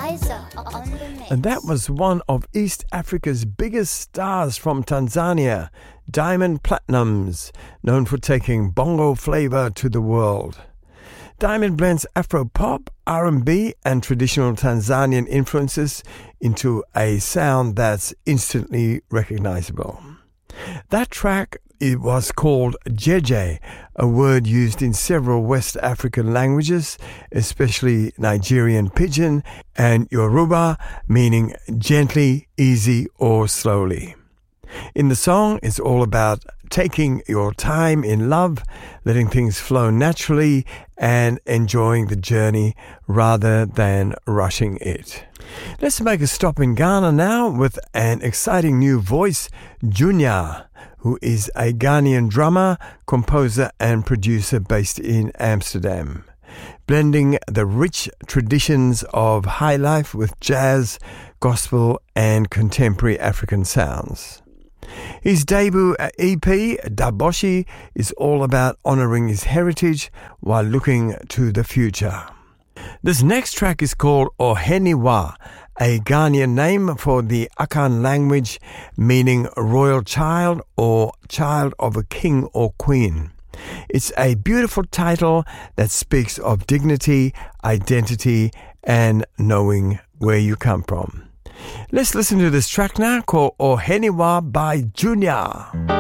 Liza on the mix. And that was one of East Africa's biggest stars from Tanzania, Diamond Platnumz, known for taking bongo flavor to the world. Diamond blends Afro-pop, R&B, and traditional Tanzanian influences into a sound that's instantly recognizable. That track, it was called Jeje, a word used in several West African languages, especially Nigerian Pidgin and Yoruba, meaning gently, easy, or slowly. In the song, it's all about taking your time in love, letting things flow naturally, and enjoying the journey rather than rushing it. Let's make a stop in Ghana now with an exciting new voice, Junior, who is a Ghanaian drummer, composer, and producer based in Amsterdam, blending the rich traditions of high life with jazz, gospel, and contemporary African sounds. His debut EP, Daboshi, is all about honoring his heritage while looking to the future. This next track is called Oheniwa, a Ghanaian name for the Akan language meaning royal child or child of a king or queen. It's a beautiful title that speaks of dignity, identity, and knowing where you come from. Let's listen to this track now called Oheniwa by Junior.